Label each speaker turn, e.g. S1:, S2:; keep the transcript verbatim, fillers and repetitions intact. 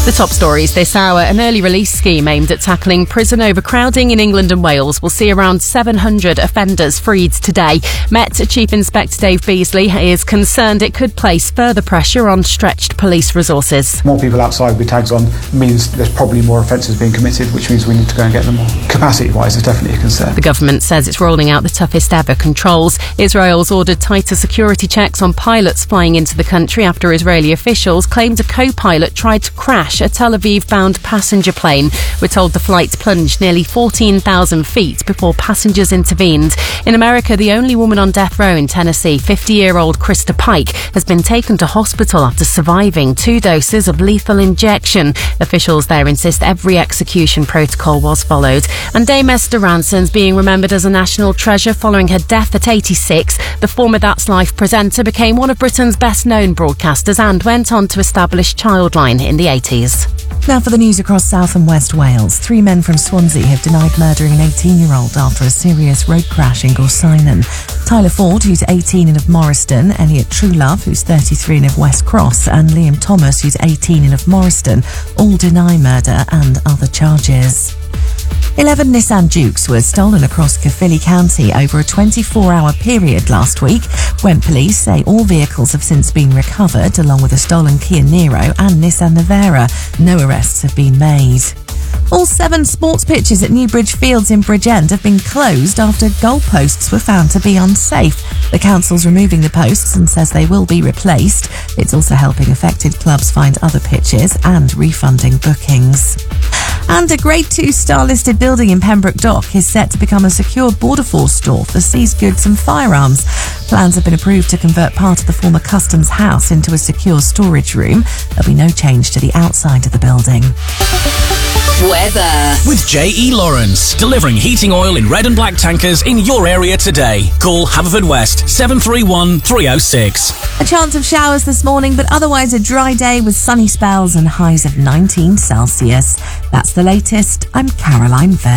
S1: The top stories this hour. An early release scheme aimed at tackling prison overcrowding in England and Wales will see around seven hundred offenders freed today. Met Chief Inspector Dave Beasley is concerned it could place further pressure on stretched police resources.
S2: More people outside with tags on means there's probably more offences being committed, which means we need to go and get them more. Capacity-wise, it's definitely a concern.
S1: The government says it's rolling out the toughest ever controls. Israel's ordered tighter security checks on pilots flying into the country after Israeli officials claimed a co-pilot tried to crash a Tel Aviv-bound passenger plane. We're told the flight plunged nearly fourteen thousand feet before passengers intervened. In America, the only woman on death row in Tennessee, fifty-year-old Krista Pike, has been taken to hospital after surviving two doses of lethal injection. Officials there insist every execution protocol was followed. And Dame Esther Ranson's being remembered as a national treasure following her death at eighty-six. The former That's Life presenter became one of Britain's best-known broadcasters and went on to establish Childline in the eighties.
S3: Now for the news across South and West Wales. Three men from Swansea have denied murdering an eighteen-year-old after a serious road crash in Gorsinan. Tyler Ford, who's eighteen and of Morriston, Elliot Truelove, who's thirty-three and of West Cross, and Liam Thomas, who's eighteen and of Morriston, all deny murder and other charges. Eleven Nissan Dukes were stolen across Caerphilly County over a twenty-four hour period last week. Went police say all vehicles have since been recovered, along with a stolen Kia Niro and Nissan Navara. No arrests have been made. All seven sports pitches at Newbridge Fields in Bridgend have been closed after goalposts were found to be unsafe. The council's removing the posts and says they will be replaced. It's also helping affected clubs find other pitches and refunding bookings. And a Grade two star-listed building in Pembroke Dock is set to become a secure Border Force store for seized goods and firearms. Plans have been approved to convert part of the former Customs House into a secure storage room. There'll be no change to the outside of the building.
S4: Weather. With J E Lawrence, delivering heating oil in red and black tankers in your area today. Call Haverfordwest seven three one, three oh six.
S3: A chance of showers this morning, but otherwise a dry day with sunny spells and highs of nineteen Celsius. That's the latest. I'm Caroline Fair.